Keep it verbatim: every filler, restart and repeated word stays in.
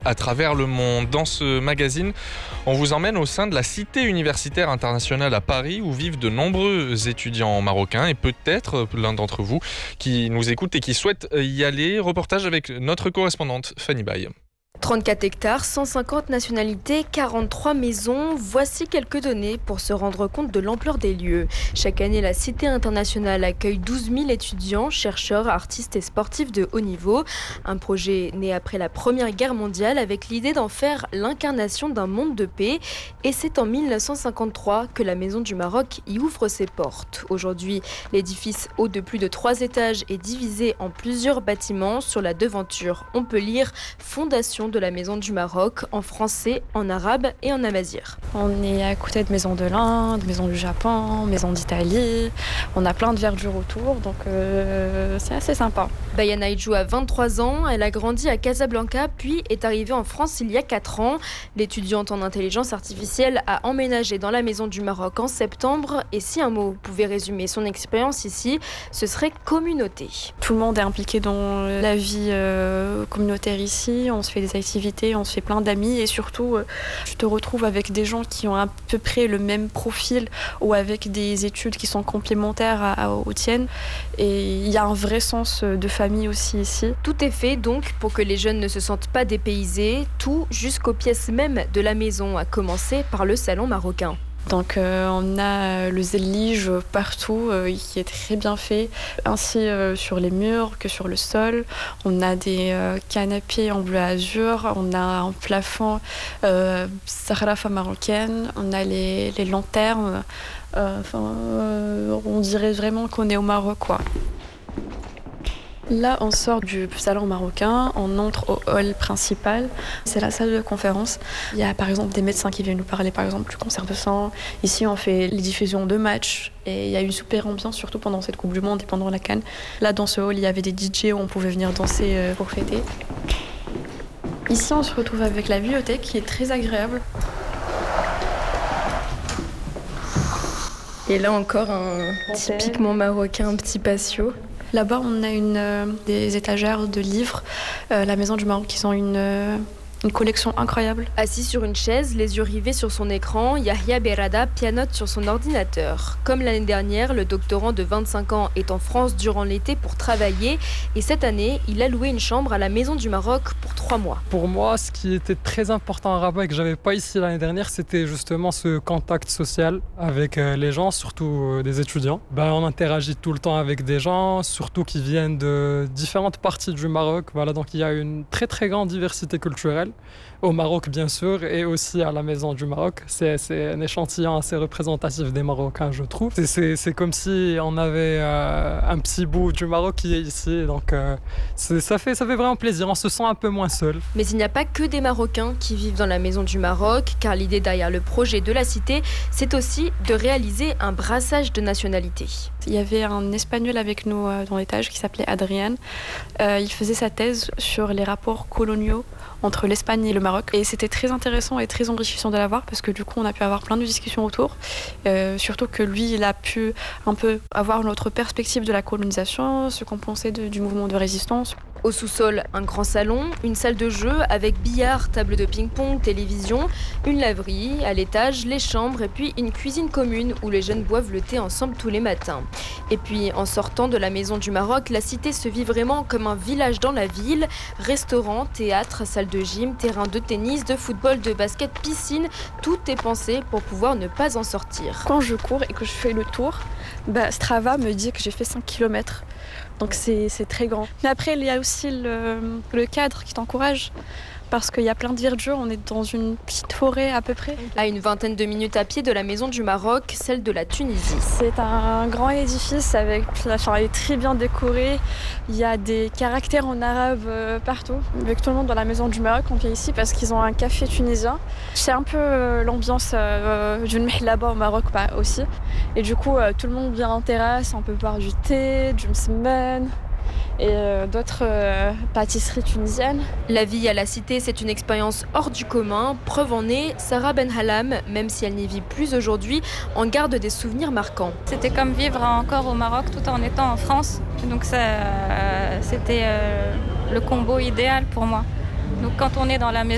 À travers le monde, dans ce magazine, on vous emmène au sein de la Cité universitaire internationale à Paris où vivent de nombreux étudiants marocains et peut-être l'un d'entre vous qui nous écoute et qui souhaite y aller. Reportage avec notre correspondante Fanny Baye. trente-quatre hectares, cent cinquante nationalités, quarante-trois maisons. Voici quelques données pour se rendre compte de l'ampleur des lieux. Chaque année, la Cité internationale accueille douze mille étudiants, chercheurs, artistes et sportifs de haut niveau. Un projet né après la Première Guerre mondiale avec l'idée d'en faire l'incarnation d'un monde de paix. Et c'est en mille neuf cent cinquante-trois que la Maison du Maroc y ouvre ses portes. Aujourd'hui, l'édifice haut de plus de trois étages est divisé en plusieurs bâtiments. Sur la devanture, on peut lire « Fondation de la Maison du Maroc » en français, en arabe et en amazigh. On est à côté de Maison de l'Inde, Maison du Japon, Maison d'Italie. On a plein de verdure autour, donc euh, c'est assez sympa. Bayana Idjou a vingt-trois ans, elle a grandi à Casablanca, puis est arrivée en France il y a quatre ans. L'étudiante en intelligence artificielle a emménagé dans la Maison du Maroc en septembre. Et si un mot pouvait résumer son expérience ici, ce serait communauté. Tout le monde est impliqué dans la vie euh, communautaire ici. On se fait des activités, on se fait plein d'amis et surtout, euh, tu te retrouves avec des gens qui ont à peu près le même profil ou avec des études qui sont complémentaires à, à, aux tiennes. Et il y a un vrai sens de famille aussi ici. Tout est fait donc pour que les jeunes ne se sentent pas dépaysés, tout jusqu'aux pièces même de la maison, à commencer par le salon marocain. Donc euh, on a le zélige partout euh, qui est très bien fait, ainsi euh, sur les murs que sur le sol. On a des euh, canapés en bleu azur, on a un plafond euh, sahrafa marocaine, on a les, les lanternes. Euh, euh, on dirait vraiment qu'on est au Maroc, quoi. Là, on sort du salon marocain, on entre au hall principal. C'est la salle de conférence. Il y a par exemple des médecins qui viennent nous parler par exemple du cancer de sang. Ici, on fait les diffusions de matchs et il y a une super ambiance, surtout pendant cette Coupe du Monde et pendant la CAN. Là, dans ce hall, il y avait des D J où on pouvait venir danser pour fêter. Ici, on se retrouve avec la bibliothèque qui est très agréable. Et là encore, un typiquement marocain, un petit patio. Là-bas, on a une, euh, des étagères de livres. Euh, la Maison du Maroc, ils ont une, euh, une collection incroyable. Assis sur une chaise, les yeux rivés sur son écran, Yahya Berada pianote sur son ordinateur. Comme l'année dernière, le doctorant de vingt-cinq ans est en France durant l'été pour travailler. Et cette année, il a loué une chambre à la Maison du Maroc pour trois mois. Pour moi, ce qui était très important à Rabat et que je n'avais pas ici l'année dernière, c'était justement ce contact social avec les gens, surtout des étudiants. Ben, on interagit tout le temps avec des gens, surtout qui viennent de différentes parties du Maroc. Voilà, donc il y a une très très grande diversité culturelle. Au Maroc, bien sûr, et aussi à la Maison du Maroc. C'est, c'est un échantillon assez représentatif des Marocains, je trouve. C'est, c'est, c'est comme si on avait euh, un petit bout du Maroc qui est ici. Donc, euh, c'est, ça, fait, ça fait vraiment plaisir. On se sent un peu moins seul. Mais il n'y a pas que des Marocains qui vivent dans la Maison du Maroc, car l'idée derrière le projet de la Cité, c'est aussi de réaliser un brassage de nationalités. Il y avait un Espagnol avec nous euh, dans l'étage qui s'appelait Adrian. Euh, il faisait sa thèse sur les rapports coloniaux entre l'Espagne et le Maroc. Et c'était très intéressant et très enrichissant de l'avoir parce que du coup, on a pu avoir plein de discussions autour. Euh, surtout que lui, il a pu un peu avoir notre perspective de la colonisation, ce qu'on pensait de, du mouvement de résistance. Au sous-sol, un grand salon, une salle de jeu avec billard, table de ping-pong, télévision, une laverie, à l'étage, les chambres et puis une cuisine commune où les jeunes boivent le thé ensemble tous les matins. Et puis, en sortant de la Maison du Maroc, la Cité se vit vraiment comme un village dans la ville. Restaurant, théâtre, salle de gym, terrain de tennis, de football, de basket, piscine, tout est pensé pour pouvoir ne pas en sortir. Quand je cours et que je fais le tour, bah, Strava me dit que j'ai fait cinq kilomètres. Donc c'est, c'est très grand. Mais après, il y a aussi le, le cadre qui t'encourage. Parce qu'il y a plein de verdure, on est dans une petite forêt à peu près. À une vingtaine de minutes à pied de la Maison du Maroc, celle de la Tunisie. C'est un grand édifice, avec, enfin, il est très bien décoré. Il y a des caractères en arabe euh, partout. Avec tout le monde dans la Maison du Maroc, on vient ici parce qu'ils ont un café tunisien. C'est un peu euh, l'ambiance euh, d'une là-bas au Maroc bah, aussi. Et du coup, euh, tout le monde vient en terrasse, on peut boire du thé, du msemen et euh, d'autres euh, pâtisseries tunisiennes. La vie à la Cité, c'est une expérience hors du commun. Preuve en est, Sarah Benhalam, même si elle n'y vit plus aujourd'hui, en garde des souvenirs marquants. C'était comme vivre encore au Maroc tout en étant en France. Donc ça, euh, c'était euh, le combo idéal pour moi. Donc quand on est dans la maison,